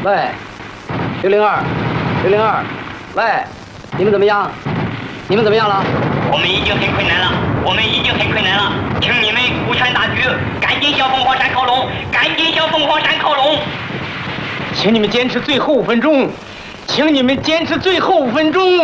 喂，602，602，喂，你们怎么样？你们怎么样了？ 我们已经很困难了，请你们顾全大局，赶紧向凤凰山靠拢， 请你们坚持最后5分钟，请你们坚持最后5分钟。